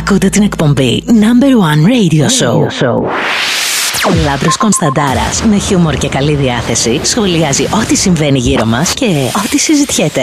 Ακούτε την εκπομπή Number 1 Radio Show. Ο Λάμπρος Κωνσταντάρας με χιούμορ και καλή διάθεση σχολιάζει ό,τι συμβαίνει γύρω μας και ό,τι συζητιέται.